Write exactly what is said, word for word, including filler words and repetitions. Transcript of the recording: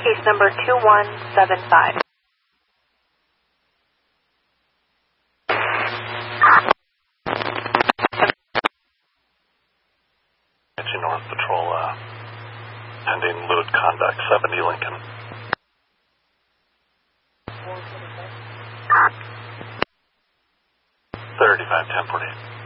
Case number two one seven five. North Patrol, uh, pending lewd conduct, seventy Lincoln. thirty-five ten forty.